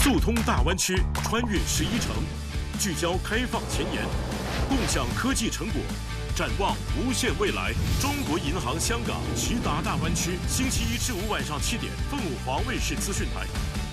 速通大湾区，穿越11城，聚焦开放前沿，共享科技成果，展望无限未来。中国银行香港徐达大湾区，星期1至5晚上7点，凤凰卫视资讯台。